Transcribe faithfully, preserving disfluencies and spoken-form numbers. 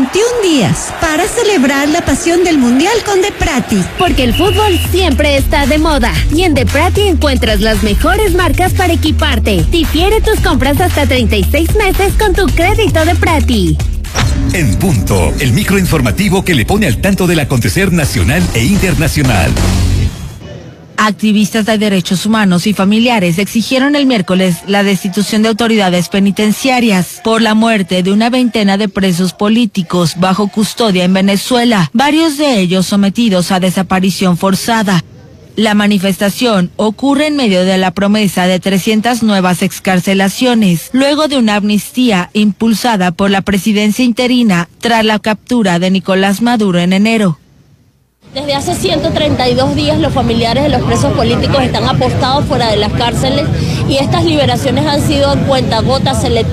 veintiún días para celebrar la pasión del Mundial con Deprati. Porque el fútbol siempre está de moda y en Deprati encuentras las mejores marcas para equiparte. Difiere tus compras hasta treinta y seis meses con tu crédito Deprati. En punto, el microinformativo que le pone al tanto del acontecer nacional e internacional. Activistas de derechos humanos y familiares exigieron el miércoles la destitución de autoridades penitenciarias por la muerte de una veintena de presos políticos bajo custodia en Venezuela, varios de ellos sometidos a desaparición forzada. La manifestación ocurre en medio de la promesa de trescientas nuevas excarcelaciones, luego de una amnistía impulsada por la presidencia interina tras la captura de Nicolás Maduro en enero. Desde hace ciento treinta y dos días los familiares de los presos políticos están apostados fuera de las cárceles y estas liberaciones han sido en cuentagotas selectivas.